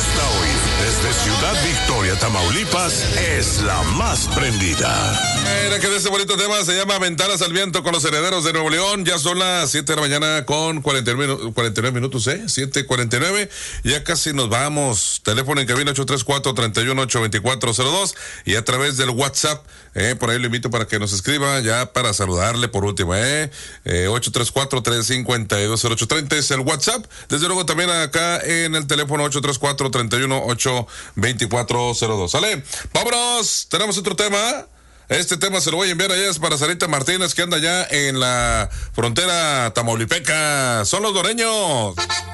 Esta hoy, desde Ciudad Victoria, Tamaulipas, es la más prendida. Mira que de este bonito tema se llama Ventanas al Viento con los Herederos de Nuevo León. Ya son las 7 de la mañana con 49 minutos, 7:49. Ya casi nos vamos. Teléfono en cabina 834-318-2402 y a través del WhatsApp, por ahí lo invito para que nos escriba ya para saludarle por último, 834-352-0830 es el WhatsApp. Desde luego también acá en el teléfono 834-318-2402. ¿Sale? Vámonos. Tenemos otro tema. Este tema se lo voy a enviar allá para Sarita Martínez, que anda ya en la frontera tamaulipeca. Son los Doreños.